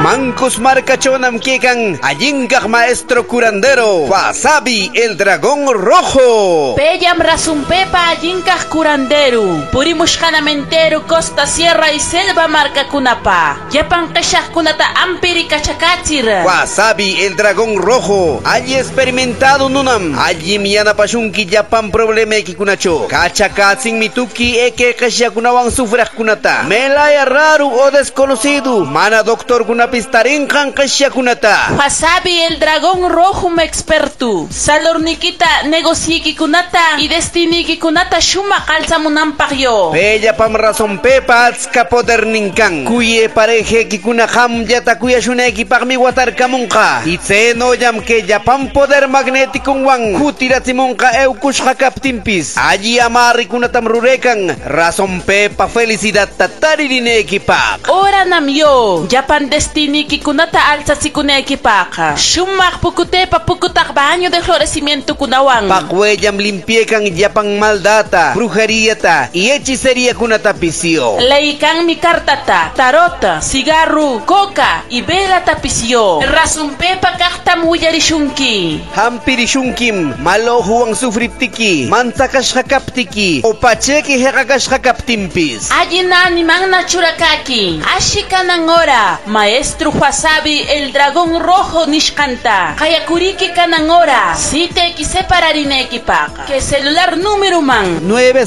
Mancos marcachonam quecan, allincaj maestro curandero, Wasabi el dragón rojo. Pellam razumpepa allincaj curandero, purimushkanamentero costa sierra y selva marcacunapa. Yapan qeshajkunata ampiri kachakatzir. Wasabi el dragón rojo, allí experimentado nunam, allí miana pashunki yapan problema ekikunacho. Kachakatzin mituki eke kashakunawan sufrajkunata. Melaya raro o desconocido, mana doctor kunapistarinjan kashakunata. Wasabi el dragón rojo me experto. Salornikita negociiki kunata y destiniki kunata shuma kalzamunampagyo. Bella pam razón pepa atska poder ninkan. Kuye pareje kikuna ham yata kuya shuneki pagmi watar kamunka. Itzeno yam que yapam poder magnético wang. Kutiratsimonka eukush hakaptimpis. Allí amari kunatam rurekan. Razón pepa felicidad tataririneki pak. Ora namyo. Japan destiniki kunata alzatsikuneki pak. Shumak pukutepa pukutak baño de florecimiento kunawang. Pakweyam limpiekan yapang maldata, brujería ta y hechicería kunatapisio. Leikan mi cartata, tarota, cigarro, coca y vela tapisio. Razumpepa kaktam uyarishunki. Hampirishunkim, malohuang sufriptiki, mantakas hakaptiki, opacheki hekakas hakaptimpis. Ayinani magna churakaki. Ashikanangora, maestro Wasabi el dragón rojo nishkanta. Kayakuriki kanangora, site ki separarineki pak. Que celular número man.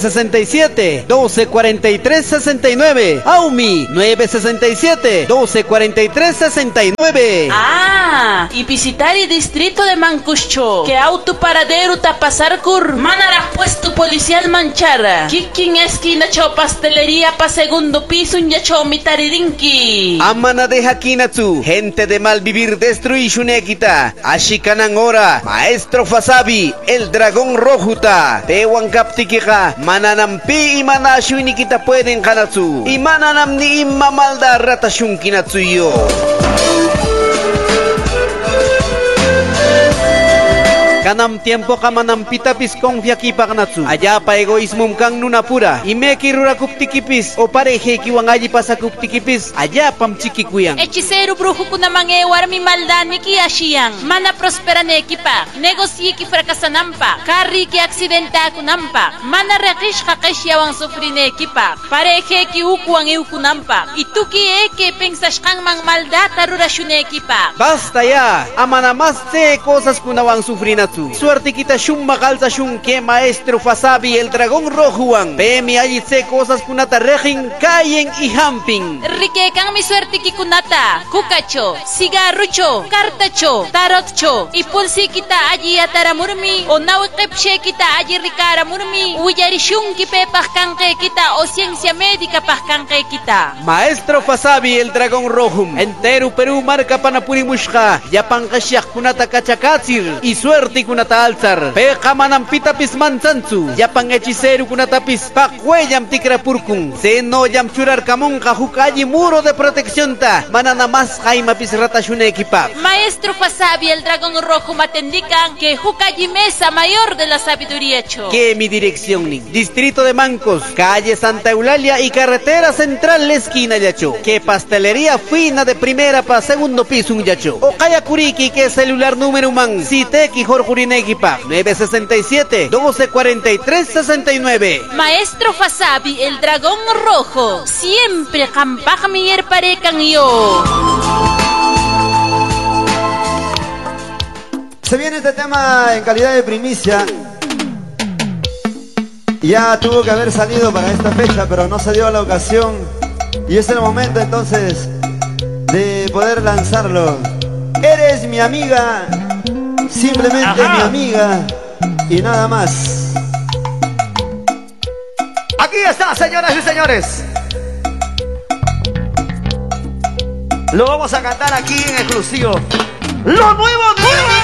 967 1243 69. Aumi 967 1243 69. Ah, y visitar el distrito de Mancucho. Que auto paradero tapasar cur. Manara puesto policial manchara. Kikin esquina cho pastelería pa segundo piso un yacho mitaririnki. Amana de Hakinatsu, gente de mal vivir destruishunekita. Ashikanangora, maestro Wasabi, el dragón rojuta. Tewan kaptikika, mananampi y manashuinikita pueden kanatsu. Y mananam ni imma malda ratashunkinatsu yo. Kanam tiempo kamanam pitapis confia kipagnatsu. Allá pa egoismum kang nunapura. Imeki rurakuptikipis o pareje kiwangaji pasakuptikipis. Allá pam chikikuyang. Hechicero brujo kunamangewar mi maldad niki ashiang. Mana prospera nekipa. Negocie ki fracasanampa. Carri ki accidenta kunampa. Mana rekish kakeshiawang sufrine kipa. Pareje ki ukuang iukunampa. Ituki eke pensashkang mang maldad tarurashune kipa. Basta ya. Amana más te cosas kunawang sufrinatsu. Suerte kita shumma kalsa shunke maestro Wasabi el dragón rojuan. Pemi allí se cosas kunata rejin, cayen y hamping. Rikekang mi suerte ki kunata. Kukacho, cigarrucho, cartacho, tarotcho. Y pulsi kita allí ataramurmi. O nawikipshe kita allí rikaramurmi. Uyarishun ki pepah kanke kita o ciencia médica pah kanke kita. Maestro Wasabi el dragón rojum. Entero Perú marca panapurimushka. Yapan kasyak kunata kachakatsir. Y suerte kunata alzar. Peja manam pitapis manzanzu. Yapang hechicero kunatapis pakweyam tikrapurkun. Seno yam churar kamunka hukayi muro de protección ta. Manana mas jaimapis ratashuneki pak. Maestro Wasabi el dragón rojo matendican que hukayi mesa mayor de la sabiduría cho. Que mi dirección ni. Distrito de Mancos, calle Santa Eulalia y carretera central la esquina yacho. Que pastelería fina de primera pa segundo piso un yacho. O kaya kuriki que celular número man. Siteki Jorjurineki pa 967 1243 69. Maestro Wasabi el dragón rojo. Siempre campaj mier parecan yo. Se viene este tema en calidad de primicia. Ya tuvo que haber salido para esta fecha, pero no se dio la ocasión. Y es el momento entonces de poder lanzarlo. Eres mi amiga, simplemente mi amiga y nada más. Aquí está, señoras y señores. Lo vamos a cantar aquí en exclusivo. Lo nuevo.